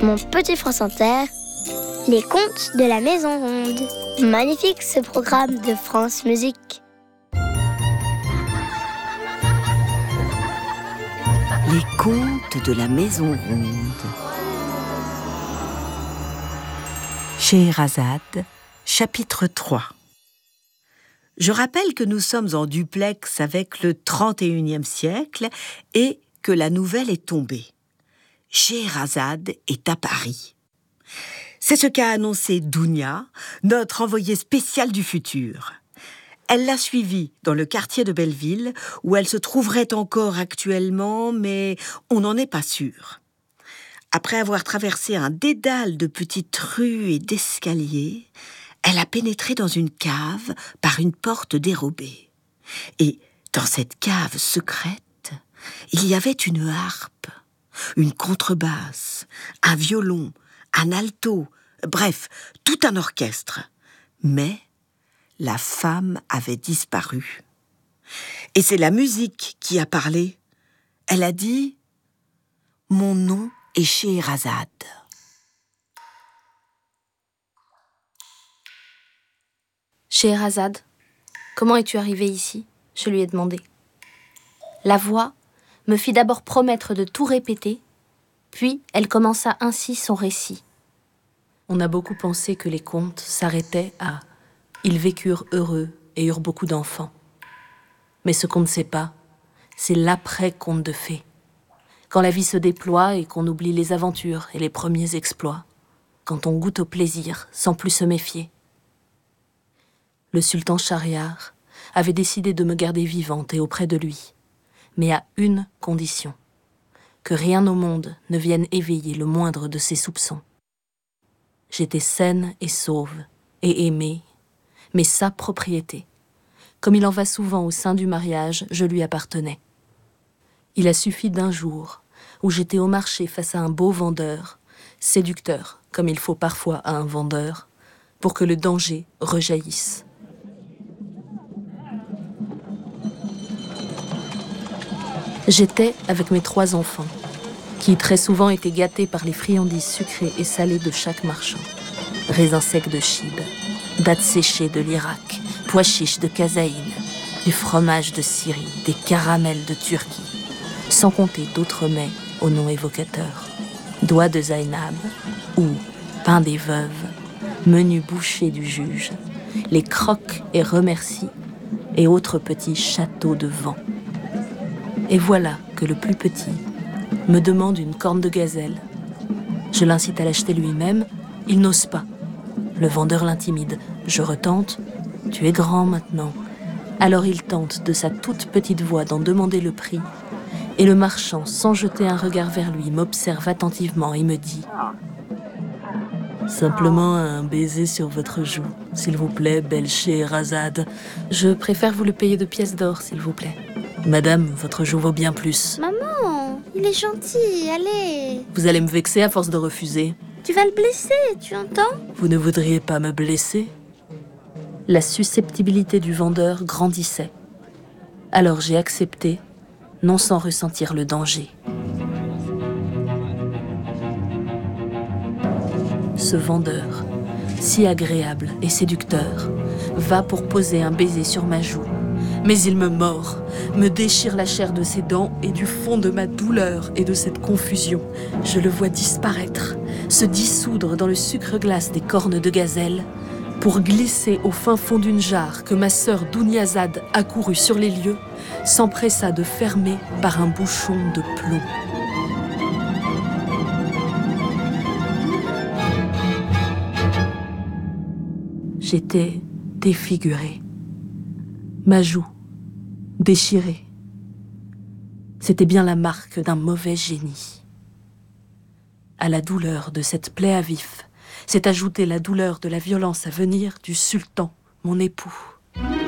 mon petit France Inter, les contes de la Maison Ronde. Magnifique ce programme de France Musique. Les contes de la Maison Ronde. Scheherazade, chapitre 3. Je rappelle que nous sommes en duplex avec le 31e siècle et que la nouvelle est tombée. Scheherazade est à Paris. C'est ce qu'a annoncé Dounia, notre envoyée spéciale du futur. Elle l'a suivie dans le quartier de Belleville, où elle se trouverait encore actuellement, mais on n'en est pas sûr. Après avoir traversé un dédale de petites rues et d'escaliers, elle a pénétré dans une cave par une porte dérobée. Et dans cette cave secrète, il y avait une harpe, une contrebasse, un violon, un alto, bref, tout un orchestre. Mais la femme avait disparu. Et c'est la musique qui a parlé. Elle a dit « Mon nom est Scheherazade ». Scheherazade, comment es-tu arrivée ici ? Je lui ai demandé. La voix me fit d'abord promettre de tout répéter, puis elle commença ainsi son récit. On a beaucoup pensé que les contes s'arrêtaient à « Ils vécurent heureux et eurent beaucoup d'enfants ». Mais ce qu'on ne sait pas, c'est l'après-conte de fées. Quand la vie se déploie et qu'on oublie les aventures et les premiers exploits. Quand on goûte au plaisir sans plus se méfier. Le sultan Schahriar avait décidé de me garder vivante et auprès de lui, mais à une condition, que rien au monde ne vienne éveiller le moindre de ses soupçons. J'étais saine et sauve, et aimée, mais sa propriété. Comme il en va souvent au sein du mariage, je lui appartenais. Il a suffi d'un jour où j'étais au marché face à un beau vendeur, séducteur, comme il faut parfois à un vendeur, pour que le danger rejaillisse. J'étais avec mes 3 enfants, qui très souvent étaient gâtés par les friandises sucrées et salées de chaque marchand. Raisins secs de Chib, dattes séchées de l'Irak, pois chiches de Kazaïn, du fromage de Syrie, des caramels de Turquie, sans compter d'autres mets au nom évocateur. Doigts de Zainab, ou pain des veuves, menu boucher du juge, les croques et remercies, et autres petits châteaux de vent. Et voilà que le plus petit me demande une corne de gazelle. Je l'incite à l'acheter lui-même, il n'ose pas. Le vendeur l'intimide. Je retente, tu es grand maintenant. Alors il tente de sa toute petite voix d'en demander le prix. Et le marchand, sans jeter un regard vers lui, m'observe attentivement et me dit « Simplement un baiser sur votre joue, s'il vous plaît, belle Scheherazade. Je préfère vous le payer de pièces d'or, s'il vous plaît. Madame, votre joue vaut bien plus. » Maman, il est gentil, allez. Vous allez me vexer à force de refuser. Tu vas le blesser, tu entends ? Vous ne voudriez pas me blesser ? La susceptibilité du vendeur grandissait. Alors j'ai accepté, non sans ressentir le danger. Ce vendeur, si agréable et séducteur, va pour poser un baiser sur ma joue. Mais il me mord, me déchire la chair de ses dents et du fond de ma douleur et de cette confusion, je le vois disparaître, se dissoudre dans le sucre glace des cornes de gazelle, pour glisser au fin fond d'une jarre que ma sœur Douniazade, accourue sur les lieux, s'empressa de fermer par un bouchon de plomb. J'étais défigurée. Ma joue, déchirée. C'était bien la marque d'un mauvais génie. À la douleur de cette plaie à vif, s'est ajoutée la douleur de la violence à venir du sultan, mon époux.